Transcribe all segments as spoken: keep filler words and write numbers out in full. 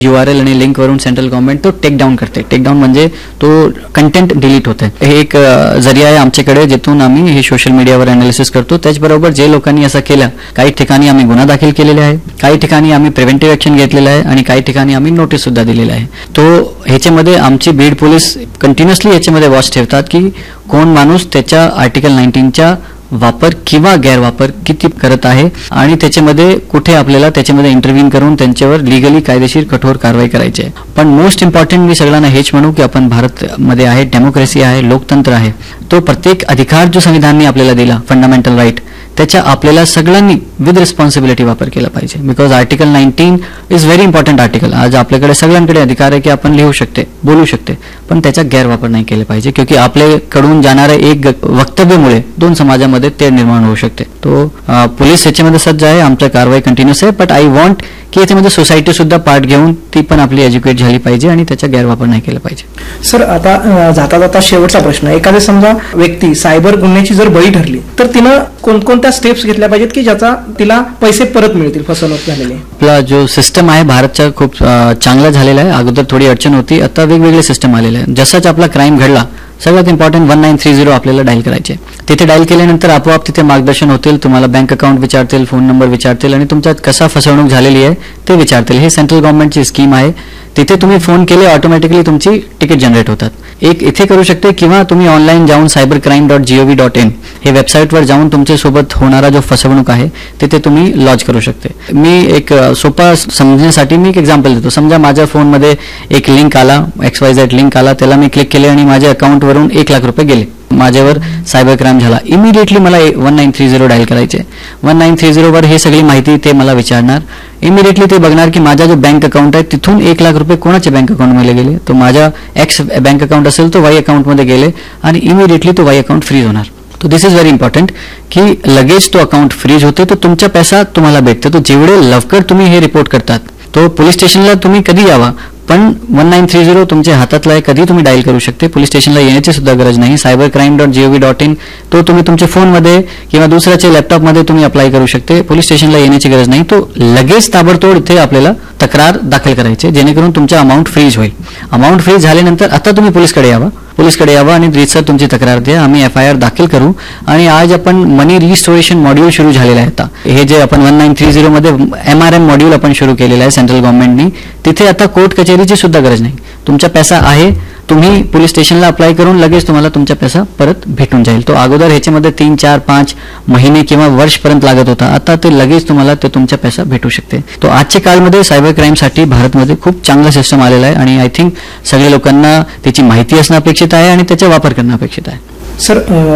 You R L आणि लिंकवरून central government तो take down करते. टेक डाऊन म्हणजे तो कंटेंट डिलीट होते. हे एक जरिया आहे आमच्याकडे जिथून आम्ही हे सोशल मीडियावर अनालिसिस करतो. त्याचबरोबर जे लोकांनी असं केलं, काही ठिकाणी आम्ही गुन्हा दाखल केलेला आहे, काही ठिकाणी आम्ही प्रिव्हेंटिव्ह ऍक्शन घेतलेलं आहे आणि काही ठिकाणी आम्ही नोटीस सुद्धा दिलेला आहे. तो ह्याच्यामध्ये आमची बीड पोलीस कंटिन्युअसली याच्यामध्ये वॉच ठेवतात की कोण माणूस त्याच्या आर्टिकल नाईन्टीनच्या वापर किंवा गैरवापर किती करत आहे आणि त्याच्यामध्ये कुठे आपल्याला त्याच्यामध्ये इंटरव्ह्यू करून त्यांच्यावर लिगली कायदेशीर कठोर कारवाई करायची आहे. पण मोस्ट इम्पॉर्टंट मी सगळ्यांना हेच म्हणू की आपण भारतमध्ये आहे, डेमोक्रेसी आहे, लोकतंत्र आहे. तो प्रत्येक अधिकार जो संविधानाने आपल्याला दिला, फंडामेंटल राईट, त्याच्या आपल्याला सगळ्यांनी विथ रिस्पॉन्सिबिलिटी वापर केला पाहिजे. Because article nineteen is very important article. आज आपल्याकडे सगळ्यांकडे अधिकार आहे की आपण लिहू शकते, बोलू शकते, पण त्याचा गैरवापर नाही केला पाहिजे. क्योंकि आपल्याकडून जाणाऱ्या एक वक्तव्यामुळे दोन समाजामध्ये तेढ निर्माण होऊ शकते. तो पोलीस याच्यामध्ये सज्ज आहे, आमच्या कारवाई कंटिन्युअस आहे. बट आय वॉन्ट की याच्यामध्ये सोसायटी सुद्धा पार्ट घेऊन ती पण आपली एज्युकेट झाली पाहिजे आणि त्याचा गैरवापर नाही केला पाहिजे. सर, आता जाता जाता शेवटचा प्रश्न, एखाद्या समजा व्यक्ती सायबर गुन्ह्याची जर बळी ठरली तर तिनं कोणकोणत्या स्टेप्स घेतल्या पाहिजेत की ज्याचा तिला पैसे परत मिळतील फसवणूक झालेली? आपला जो सिस्टम आहे भारतचा खूप चांगला झालेला आहे. अगोदर थोडी अडचण होती, आता वेगवेगळे सिस्टम आलेले आहे. जसाच आपला क्राईम घडला, सगळ्यात important one nine three zero आपल्याला डायल करायचे. तिथे डायल केल्यानंतर आपोआप तिथे मार्गदर्शन होतील, तुम्हाला बँक अकाउंट विचारतील, फोन नंबर विचारतील आणि तुमच्यात कसा फसवणूक झालेली आहे ते विचारतील. हे सेंट्रल गव्हर्नमेंटची स्कीम आहे. तिथे तुम्ही फोन केले ऑटोमॅटिकली तुमची तिकीट जनरेट होतात. एक इथे करू शकते किंवा तुम्ही ऑनलाईन जाऊन cyber crime dot G O V dot in हे वेबसाईटवर जाऊन तुमच्यासोबत होणारा जो फसवणूक आहे तिथे तुम्ही लॉज करू शकते. मी एक सोपा समजण्यासाठी मी एक एक्झाम्पल देतो. समजा माझ्या फोनमध्ये एक लिंक आला, एक्स वाय झेड लिंक आला, त्याला मी क्लिक केले आणि माझ्या अकाउंटवरून एक लाख रुपये गेले, माझ्यावर सायबर क्राईम झाला. इमिडिएटली मला one nine three zero dial करायचे. वन नाईन थ्री झिरोवर हे सगळी माहिती ते मला विचारणार. इमिडिएटली ते बघणार की माझा जो बँक अकाउंट आहे तिथून एक लाख रुपये कोणाच्या बँक अकाउंटमध्ये गेले. तो माझा एक्स बँक अकाउंट असेल तो वाय अकाउंटमध्ये गेले आणि इमिडिएटली तो वाय अकाउंट फ्रीज होणार. तो दिस इज व्हेरी इम्पॉर्टंट की लगेच तो अकाउंट फ्रीज होते, तो तुमचा पैसा तुम्हाला भेटते. तो जेवढे लवकर तुम्ही हे रिपोर्ट करतात, तो पोलीस स्टेशनला तुम्ही कधी यावा, पण वन नाईन थ्री झिरो तुमच्या हातातला आहे, कधी तुम्ही डायल करू शकते. पोलीस स्टेशनला येण्याची सुद्धा गरज नाही. Cyber crime dot G O V dot in तो तुम्ही तुमच्या फोनमध्ये किंवा दुसऱ्याच्या लॅपटॉपमध्ये तुम्ही अप्लाय करू शकते. पोलीस स्टेशनला येण्याची गरज नाही. तो लगेच ताबडतोब इथे आपल्याला तक्रार दाखल करायची जेणेकरून तुमचा अमाऊंट फ्रीज होईल. अमाऊंट फ्रीज झाल्यानंतर आता तुम्ही पोलीसकडे यावा पोलीसकडे यावा आणि रीतसर तुमची तक्रार द्या. आम्ही एफ आय आर दाखल करू. आणि आज आपण मनी रिस्टोरेशन मॉड्यूल सुरू झालेलं आहे. आता हे जे आपण वन नाईन थ्री झिरो मध्ये एम आर एम मॉड्यूल आपण सुरू केलेलं आहे सेंट्रल गव्हर्नमेंटनी. तिथे आता कोर्ट कचेरीची सुद्धा गरज नाही. तुमचा पैसा आहे, तुम्ही पोलीस स्टेशनला अप्लाय करून लगेच तुम्हाला तुमचा पैसा परत भेटून जाईल. तो अगोदर ह्याच्यामध्ये तीन चार पाच महिने किंवा वर्षपर्यंत लागत होता, आता ते लगेच तुम्हाला ते तुमचा पैसा भेटू शकते. तो आजच्या काळामध्ये सायबर क्राईमसाठी भारतमध्ये खूप चांगला सिस्टम आलेला आहे आणि आय थिंक सगळ्या लोकांना त्याची माहिती असणं अपेक्षित आहे आणि त्याचा वापर करणं अपेक्षित आहे. सर,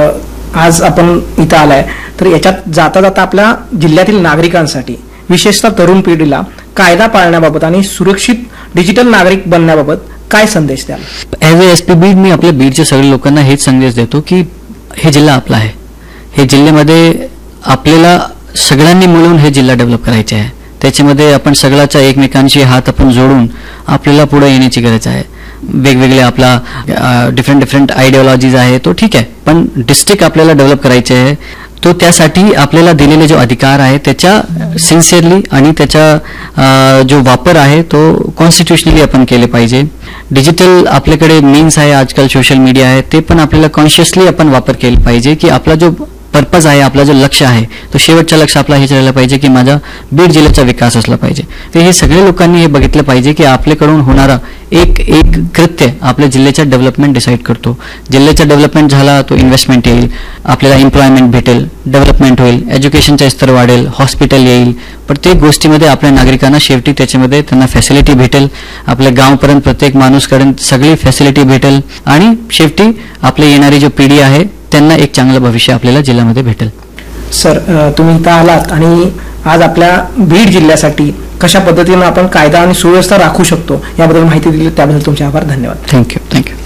आज आपण इथं आलाय तर याच्यात जाता जाता आपल्या जिल्ह्यातील नागरिकांसाठी विशेषतः तरुण पिढीला कायदा पाळण्याबाबत आणि सुरक्षित डिजिटल नागरिक बनण्याबाबत काय संदेश द्याल? As A S P Beed मी आपल्या बीडच्या सगळ्या लोकांना हेच संदेश देतो की हे जिल्हा आपला आहे. हे जिल्ह्यामध्ये आपल्याला सगळ्यांनी मिळून हे जिल्हा डेव्हलप करायचे आहे. त्याच्यामध्ये आपण सगळ्याचा एकमेकांशी हात आपण जोडून आपल्याला पुढे येण्याची गरज आहे. वेगवेगळे आपला डिफरंट डिफरंट आयडिओलॉजीज आहे, तो ठीक आहे, पण डिस्ट्रिक्ट आपल्याला डेव्हलप करायचे आहे. तो त्यासाठी आपल्याला दिलेले जो अधिकार आहे त्याच्या सिन्सिअरली आणि त्याचा जो वापर आहे तो कॉन्स्टिट्युशनली आपण केले पाहिजे. डिजिटल आपल्याकडे मीन्स आहे, आजकाल सोशल मीडिया आहे, ते पण आपल्याला कॉन्शियसली आपण वापर केला पाहिजे की आपला जो पर्पज आहे, आपला जो लक्ष्य आहे, तो शेवटचा लक्ष आपला हेच राहिला पाहिजे की माझा बीड जिल्ह्याचा विकास असला पाहिजे. तर हे सगळे लोकांनी हे बघितलं पाहिजे की आपल्याकडून होणारा एक एक कृत्य आपल्या जिल्ह्याच्या डेव्हलपमेंट डिसाईड करतो. जिल्ह्याचा डेव्हलपमेंट झाला तो इन्व्हेस्टमेंट येईल, आपल्याला एम्प्लॉयमेंट भेटेल, डेव्हलपमेंट होईल, एज्युकेशनचा स्तर वाढेल, हॉस्पिटल येईल. प्रत्येक गोष्टीमध्ये आपल्या नागरिकांना शेवटी त्याच्यामध्ये त्यांना फॅसिलिटी भेटेल. आपल्या गावपर्यंत प्रत्येक माणूसकडे सगळी फॅसिलिटी भेटेल आणि शेवटी आपली येणारी जो पिढी आहे त्यांना एक चांगलं भविष्य आपल्याला जिल्ह्यामध्ये भेटेल. सर, तुम्ही इथं आलात आणि आज आपल्या बीड जिल्ह्यासाठी कशा पद्धतीनं आपण कायदा आणि सुव्यवस्था राखू शकतो याबद्दल माहिती दिली, त्याबद्दल तुमचे आभार. धन्यवाद. Thank you thank you